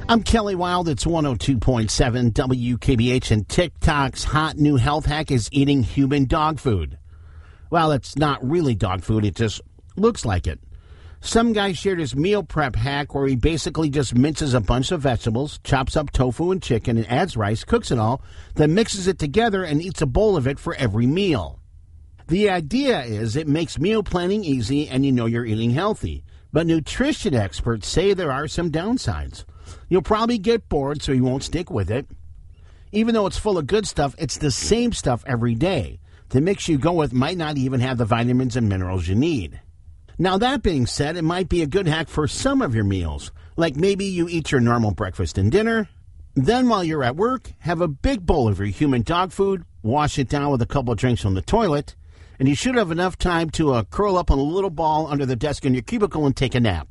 I'm Kelly Wild. It's 102.7 WKBH, and TikTok's hot new health hack is eating human dog food. Well, it's not really dog food. It just looks like it. Some guy shared his meal prep hack where he basically just minces a bunch of vegetables, chops up tofu and chicken, and adds rice, cooks it all, then mixes it together and eats a bowl of it for every meal. The idea is it makes meal planning easy and you know you're eating healthy. But nutrition experts say there are some downsides. You'll probably get bored, so you won't stick with it. Even though it's full of good stuff, it's the same stuff every day. The mix you go with might not even have the vitamins and minerals you need. Now, that being said, it might be a good hack for some of your meals. Like maybe you eat your normal breakfast and dinner. Then while you're at work, have a big bowl of your human dog food, wash it down with a couple of drinks from the toilet, and you should have enough time to curl up on a little ball under the desk in your cubicle and take a nap.